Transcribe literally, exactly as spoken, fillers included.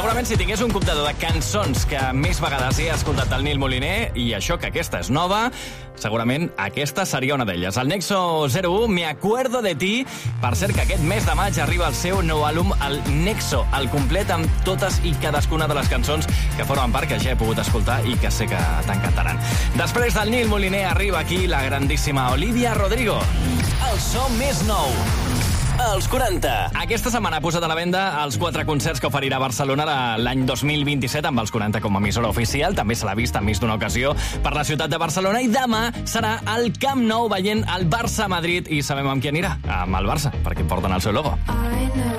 segurament si tingués un comptador de cançons que més vegades he escoltat del Nil Moliner, i això que aquesta és nova, segurament aquesta seria una d'elles. El Nexo zero u, Me acuerdo de ti. Per cert, que aquest mes de maig arriba el seu nou àlbum, el Nexo, el complet amb totes i cadascuna de les cançons que formen part, que ja he pogut escoltar i que sé que t'encantaran. Després del Nil Moliner arriba aquí la grandíssima Olivia Rodrigo. El so més nou, els quaranta. Aquesta setmana ha posat a la venda els quatre concerts que oferirà a Barcelona l'any dos mil vint-i-set amb els quaranta com a emissora oficial. També se l'ha vist en més d'una ocasió per la ciutat de Barcelona, i demà serà al Camp Nou veient el Barça-Madrid, i sabem amb qui anirà? Amb el Barça, perquè porten el seu logo.